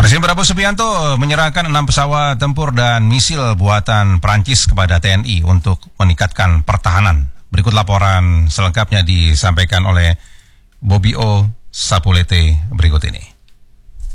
Presiden Prabowo Subianto menyerahkan 6 pesawat tempur dan misil buatan Prancis kepada TNI untuk meningkatkan pertahanan. Berikut laporan selengkapnya disampaikan oleh Bobbio Sapulete berikut ini.